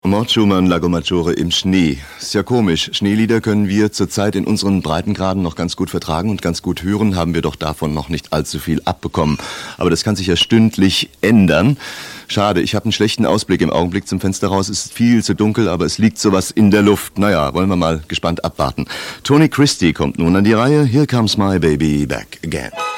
Mort Schumann, Lago Maggiore im Schnee. Ist ja komisch. Schneelieder können wir zurzeit in unseren Breitengraden noch ganz gut vertragen und ganz gut hören, haben wir doch davon noch nicht allzu viel abbekommen. Aber das kann sich ja stündlich ändern. Schade, ich habe einen schlechten Ausblick im Augenblick zum Fenster raus. Es ist viel zu dunkel, aber es liegt sowas in der Luft. Naja, wollen wir mal gespannt abwarten. Tony Christie kommt nun an die Reihe. Here comes my baby back again.